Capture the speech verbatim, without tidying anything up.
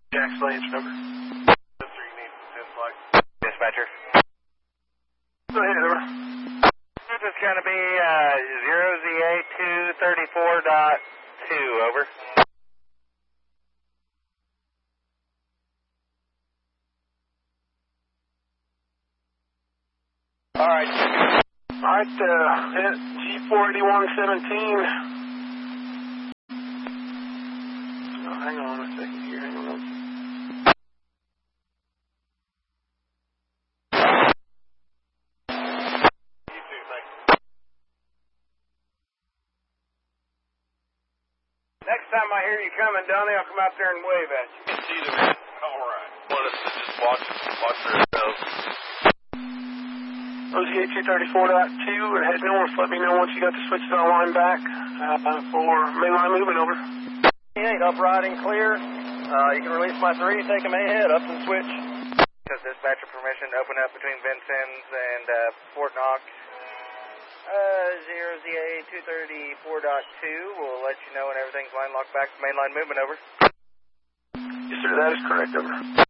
Jack Slange, number. three, need ten flag. Dispatcher. Go ahead, over. This is going to be uh, zero Z A two thirty-four dot two, over. All right. All right, uh, G four eighty-one seventeen. Oh, hang on a second here, hang on. You too, thanks. Next time I hear you coming, Donnie, I'll come out there and wave at you. See the man. All right. Want us to just watch, watch for ourselves. O Z A two thirty-four dot two, and head north. Let me know once you got the switches on line back uh, for mainline movement, over. eight, up riding clear. Uh, you can release my three, take them ahead, up and switch. Just dispatcher permission to open up between Vincennes and uh, Fort Knox. Uh, zero Z A two thirty-four dot two. We'll let you know when everything's line locked back to mainline movement, over. Yes, sir, that is correct, over.